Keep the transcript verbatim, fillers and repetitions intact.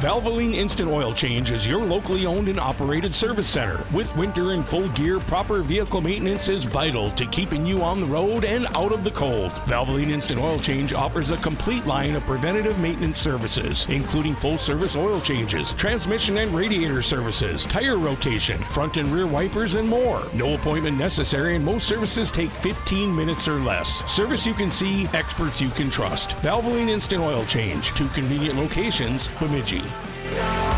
Valvoline Instant Oil Change is your locally owned and operated service center. With winter in full gear, proper vehicle maintenance is vital to keeping you on the road and out of the cold. Valvoline Instant Oil Change offers a complete line of preventative maintenance services, including full-service oil changes, transmission and radiator services, tire rotation, front and rear wipers, and more. No appointment necessary, and most services take fifteen minutes or less. Service you can see, experts you can trust. Valvoline Instant Oil Change. Two convenient locations, Bemidji.